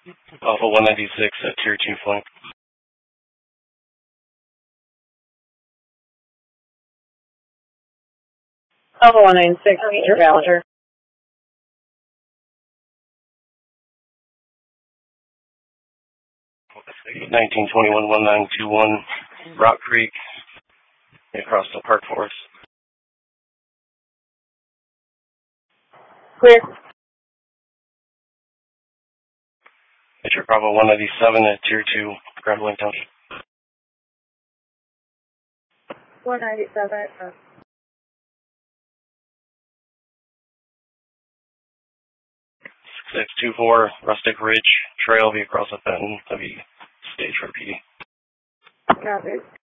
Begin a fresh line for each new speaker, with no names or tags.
Alpha 196 at Tier 2 flank.
Alpha 196, Major Ballinger.
1921-1921, Rock Creek, across the Park Forest.
Clear.
Major Bravo 197 at Tier 2, Grambling Township.
197.
624, Rustic Ridge Trail, be across the Benton, that'd be stage for PD.
Copy.